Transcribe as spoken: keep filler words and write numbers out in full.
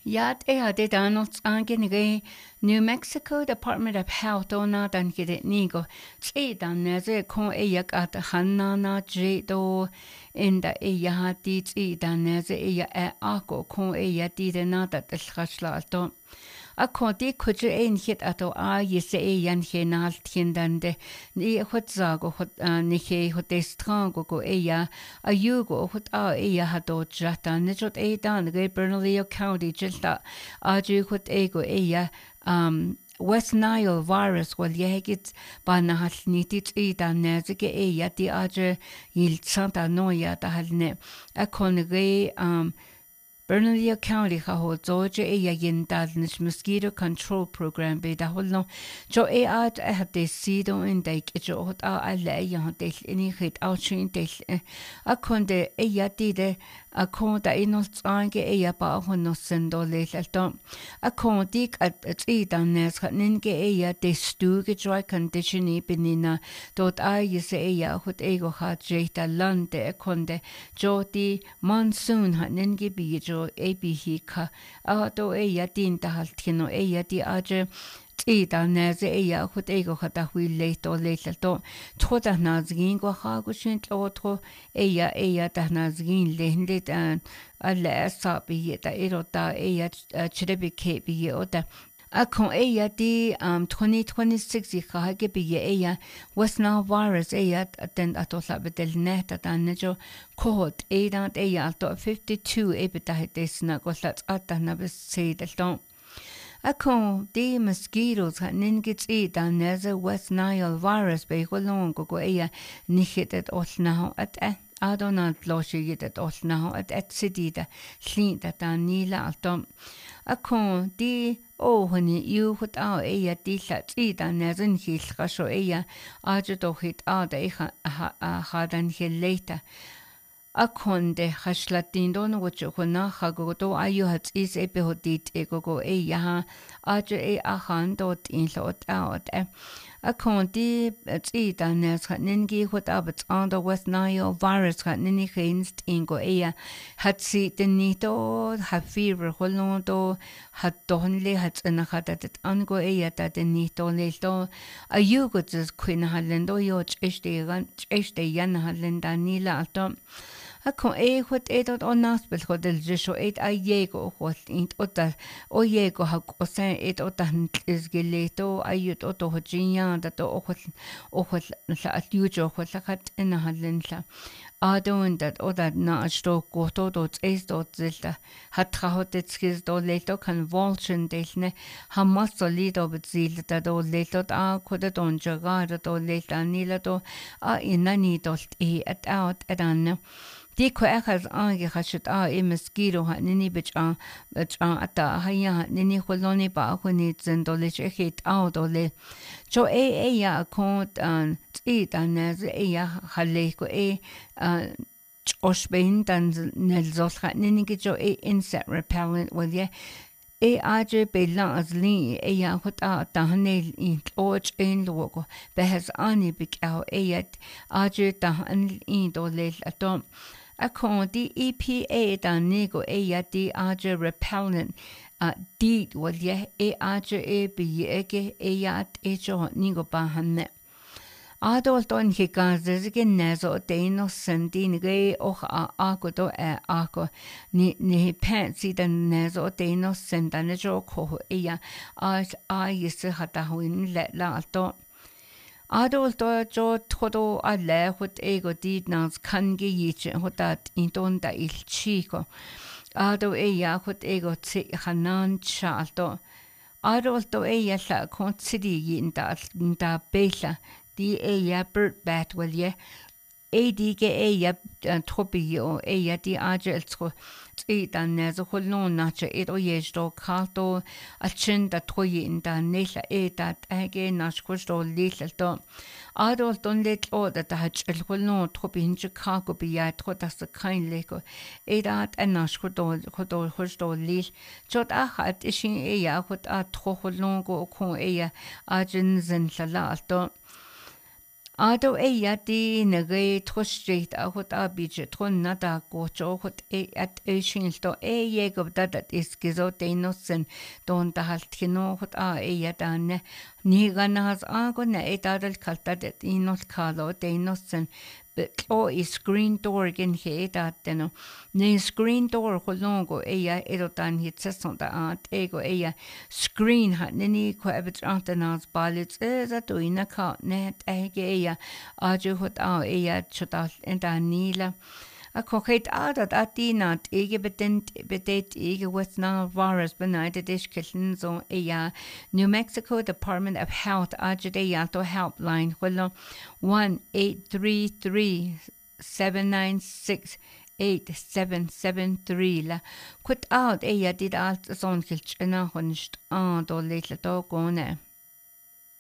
Yat e ade Donald's angenige New Mexico Department of Health ona dan gide nigo tsi dan neze kon e yak at hanana je do inda e ya di tsi dan neze e ya e ako kon e ya di de na dat khashla to a konti kuju ein hit ato a yese e yan henal tindande ni hotza go hot ni he hotestran go go e ya a yugo hot a e ya hato jata ne jot e dan ge Bernalillo County jilta a ju hot e go e ya um West Nile virus wal yegit ba na hal nitit e dan ne zige e ya di a je il santa noya da halne a kon ge um Bernalillo County ha ho zoje e ya yin dadnish mosquito control program be da holno jo e at e hat de sido in de jo hot a alle ya del ini hit au chin del a konde e ya di de a konda inol tsange e ya ba hono sendo le alto a kondik at e dan nes ninge e ya de stuge dry condition e benina dot a yese e ya hot e go ha jeta lande e konde jo di monsoon ha ninge bi jo e bi hika a to e ya din ta haltino e ya di aje tsi da neze e ya hot e go hata hui le to le to thoda nazgin go ha go shin to tho e ya e ya ta nazgin le hinde dan alla sa bi ta ero ta e ya chrebi ke bi o ta a kon e ya di um twenty twenty-six i ha ge bi e ya West Nile virus e ya den atola bedel net ta ne jo code e da e ya to fifty-two e beta desna go lat ata na be se del don a kon di mosquitoes ha ningit e da neze West Nile virus be go long go go e ya ni hit it all now at a donald loshi it all now at at city da slin da da nila altom a kon di o honi you hot a e ya di la tsi da nezen hil gasho e ya a jo do hit a da e ha ha dan hil later a konde hashlatin don wocho hona hago do ayu hat is e behodit e go go e ya a jo e a han dot in lot out a kondi tsi da nes ningi hot abet on the West Nile virus hat nini hinst ingo e ya hat si den nito hat fever holondo hat donle hat na hat dat ango e ya da den nito le do a yugo ts queen halendo yo cheste gan cheste yan halenda nila alto a kon e hot e dot on naspel hot del jesho et a yego hot int ota o yego ha kosen et ota is geleto ayut oto hojinya da to hot o hot la atjujo hot la hat in halen la a don dat oda na sto goto dot es dot zelda hat trahot et skis do leto kan volchen delne ha masolido bezil da do leto a koda don jaga da do leta nila do a inani dot e at out adan Di ko ekas ange khashut a e mosquito ha nini bich a bich a ata haya nini kholoni ba khoni zendole che hit out ole cho e e ya ko an ti dan e ya khale ko e osbein dan nel zolkha nini ge jo e insect repellent well ye e aje be lazli e ya hota ta hanel in och in logo be has ani bik au e yet aje ta an in do le atom a kon di E P A da nego e ya di aje repellent a di wal ye e aje e bi ye ge e ya e jo nego ba hanne Adol don he gazes ge nezo de no sendi ge och a ago e ago ni ni pensi den nezo de no sendane jo ko e ya a a yese hata huin le la alto Adol do jo todo a le hot ego di nas kan ge yiche hotat in don da il chico Ado e ya hot ego tsi hanan cha alto Adol do e ya la kon sidi yin da da bela Di e ya bird bat well ye e di ge e ya topi o e ya di aje elsko tsi dan ne zo holno na che e o ye sto kalto a chin da toyi in da nela e da age na skwosto lilto adol don let o da da el holno topi in chicago bi ya tro da se kein leko e da an na skwosto hodo hosto lil jot a hat ishin e ya hot a tro holno go ko e ya ajin zen la alto Ado e ya di nage trostrit a hot a bidget tron nada go cho hot e at e shingto e ye go dat is gizo de nosen don da halt kino hot a e ya dan ni ganas a go na e dadal kalta det inol kalo de nosen but o is screen door gen he dat no ne screen door ko longo e ya e do dan hit sesson da at e go e ya screen hat ni ko ebet antenas balits e da do ina ka net e ge ya a ju hot a e ya chota en da nila a cochait adat a dinat ige bedent bedet ige with na virus benaited iskillen so e ya New Mexico Department of Health ajade yanto helpline willo one eight three three seven nine six eight seven seven three la quit out e ya did alt son kilchna honst a do little to gone